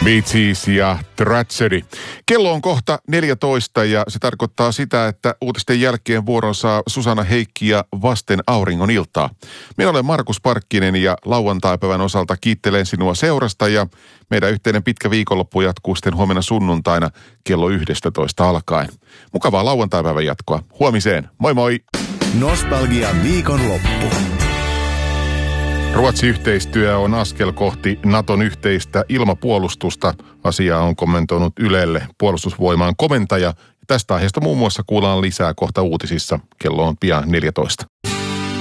Bee Gees ja Tragedy. Kello on kohta 14 ja se tarkoittaa sitä, että uutisten jälkeen vuoron saa Susanna Heikki ja Vasten auringon iltaa. Minä olen Markus Parkkinen ja lauantaipäivän osalta kiittelen sinua seurasta ja meidän yhteinen pitkä viikonloppu jatkuu sitten huomenna sunnuntaina kello 11 alkaen. Mukavaa lauantaipäivän jatkoa. Huomiseen. Moi moi! Nostalgian viikonloppu. Ruotsi-yhteistyö on askel kohti Naton yhteistä ilmapuolustusta. Asiaa on kommentoinut Ylelle puolustusvoimaan komentaja. Tästä aiheesta muun muassa kuullaan lisää kohta uutisissa. Kello on pian 14.